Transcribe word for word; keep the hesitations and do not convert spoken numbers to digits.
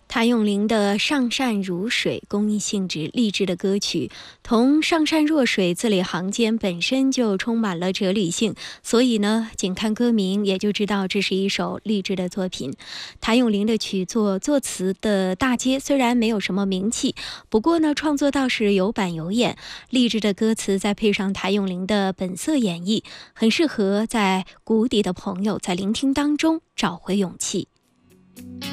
谭咏麟的上善如水，公益性质励志的歌曲，同上善若水字里行间本身就充满了哲理性，所以呢，仅看歌名也就知道这是一首励志的作品。谭咏麟的曲作作词的大街虽然没有什么名气，不过呢，创作倒是有板有眼，励志的歌词再配上谭咏麟的本色演绎，很适合在谷底的朋友在聆听当中找回勇气。